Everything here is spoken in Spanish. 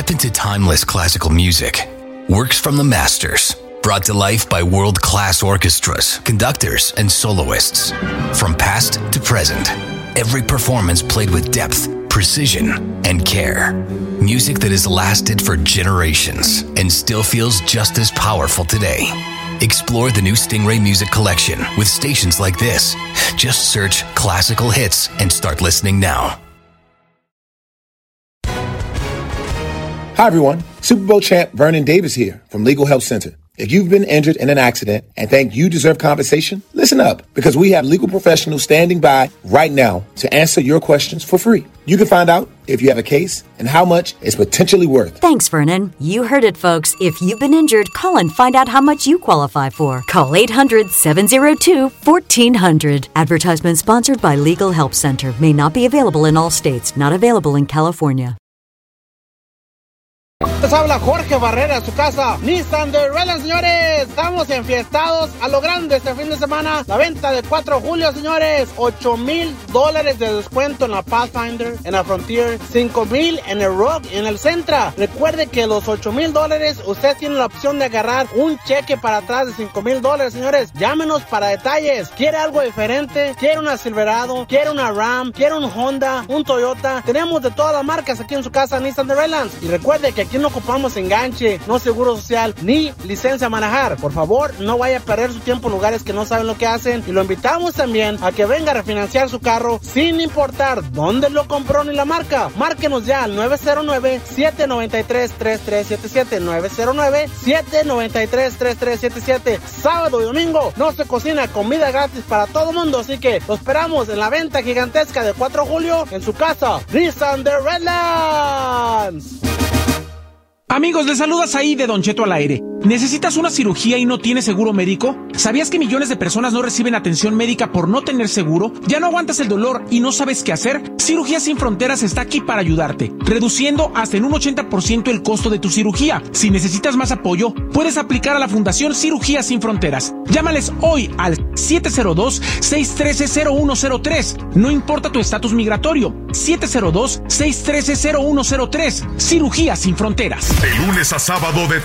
Step into timeless classical music. Works from the masters. Brought to life by world-class orchestras, conductors, and soloists. From past to present, every performance played with depth, precision, and care. Music that has lasted for generations and still feels just as powerful today. Explore the new Stingray Music Collection with stations like this. Just search classical hits and start listening now. Hi, everyone. Super Bowl champ Vernon Davis here from Legal Help Center. If you've been injured in an accident and think you deserve compensation, listen up, because we have legal professionals standing by right now to answer your questions for free. You can find out if you have a case and how much it's potentially worth. Thanks, Vernon. You heard it, folks. If you've been injured, call and find out how much you qualify for. Call 800-702-1400. Advertisement sponsored by Legal Help Center. May not be available in all states. Not available in California. Les habla Jorge Barrera, su casa Nissan de Redlands, señores. Estamos enfiestados a lo grande este fin de semana. La venta de 4 de julio, señores. $8,000 de descuento en la Pathfinder, en la Frontier, $5,000 en el Rogue y en el Sentra. Recuerde que los $8,000, usted tiene la opción de agarrar un cheque para atrás de $5,000, señores. Llámenos para detalles. ¿Quiere algo diferente? ¿Quiere una Silverado? ¿Quiere una Ram? ¿Quiere un Honda? ¿Un Toyota? Tenemos de todas las marcas aquí en su casa Nissan de Redlands. Y recuerde que aquí no ocupamos enganche, no seguro social, ni licencia a manejar. Por favor, no vaya a perder su tiempo en lugares que no saben lo que hacen. Y lo invitamos también a que venga a refinanciar su carro sin importar dónde lo compró ni la marca. Márquenos ya al 909-793-3377. 909-793-3377. Sábado y domingo no se cocina, comida gratis para todo mundo. Así que lo esperamos en la venta gigantesca de 4 de julio en su casa Nissan de Redlands. Amigos, les saludas ahí de Don Cheto al aire. ¿Necesitas una cirugía y no tienes seguro médico? ¿Sabías que millones de personas no reciben atención médica por no tener seguro? ¿Ya no aguantas el dolor y no sabes qué hacer? Cirugías Sin Fronteras está aquí para ayudarte, reduciendo hasta en un 80% el costo de tu cirugía. Si necesitas más apoyo, puedes aplicar a la Fundación Cirugías Sin Fronteras. Llámales hoy al 702-613-0103. No importa tu estatus migratorio. 702-613-0103. Cirugías Sin Fronteras. De lunes a sábado de